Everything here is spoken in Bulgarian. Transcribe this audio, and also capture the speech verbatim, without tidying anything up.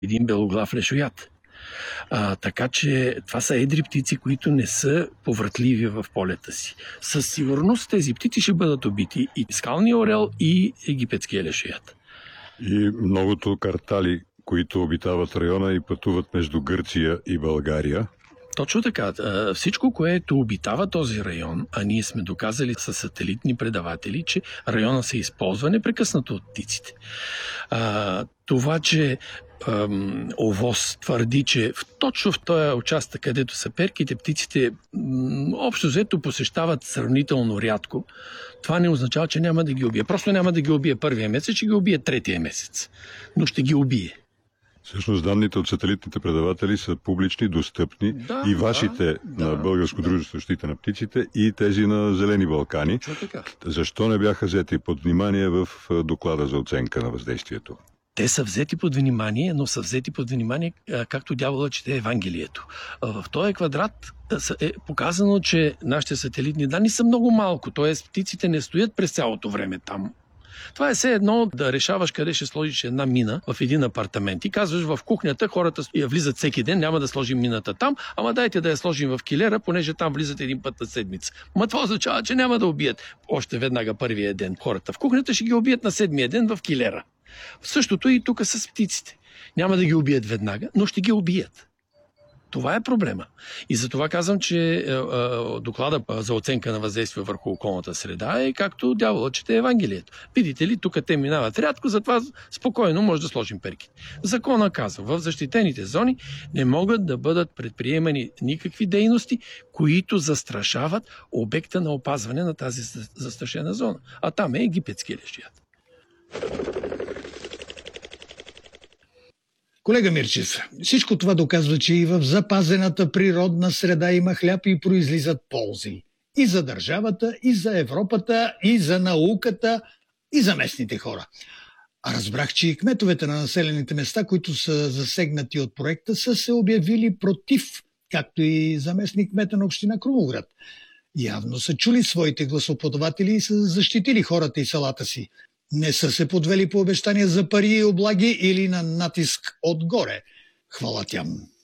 един белоглав лешоят. А, така че това са едри птици, които не са повратливи в полета си. Със сигурност тези птици ще бъдат убити и скалния орел, и египетския лешоят. И многото картали, които обитават района и пътуват между Гърция и България. Точно така. Всичко, което обитава този район, а ние сме доказали със сателитни предаватели, че района се използва непрекъснато от птиците. А, това, че ам, ОВОС твърди, че в, точно в този участък, където са перките, птиците м, общо взето посещават сравнително рядко, това не означава, че няма да ги убие. Просто няма да ги убие първия месец, ще ги убие третия месец. Но ще ги убие. Всъщност данните от сателитните предаватели са публични, достъпни, да, и вашите да, на Българско да, дружество защита на птиците, и тези на Зелени Балкани. Защо не бяха взети под внимание в доклада за оценка на въздействието? Те са взети под внимание, но са взети под внимание, както дявола чете Евангелието. В този квадрат е показано, че нашите сателитни данни са много малко, т.е. птиците не стоят през цялото време там. Това е все едно да решаваш къде ще сложиш една мина в един апартамент. И казваш, в кухнята хората я влизат всеки ден, няма да сложим мината там, ама дайте да я сложим в килера, понеже там влизат един път на седмица. Ма това означава, че няма да убият още веднага първия ден хората в кухнята, ще ги убият на седмия ден в килера. Същото и тук с птиците. Няма да ги убият веднага, но ще ги убият. Това е проблема. И затова казвам, че е, е, доклада за оценка на въздействие върху околната среда е както дявола чете Евангелието. Видите ли, тук те минават рядко, затова спокойно може да сложим перки. Закона казва, в защитените зони не могат да бъдат предприемани никакви дейности, които застрашават обекта на опазване на тази застрашена зона. А там е египетския лешоят. Колега Мирчев, всичко това доказва, че и в запазената природна среда има хляб и произлизат ползи. И за държавата, и за Европата, и за науката, и за местните хора. А разбрах, че и кметовете на населените места, които са засегнати от проекта, са се обявили против, както и заместник кмета на община Крумовград. Явно са чули своите гласоподаватели и са защитили хората и селата си. Не са се подвели по обещания за пари и облаги или на натиск отгоре. Хвала тям!